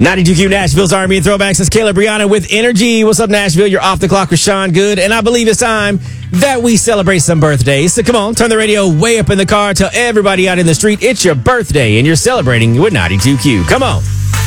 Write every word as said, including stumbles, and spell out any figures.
ninety-two Q Nashville's R and B and Throwbacks. It's Caleb Brianna with Energy. What's up, Nashville? You're off the clock with Sean Good. And I believe it's time that we celebrate some birthdays. So come on, turn the radio way up in the car. Tell everybody out in the street it's your birthday and you're celebrating with ninety-two Q. Come on.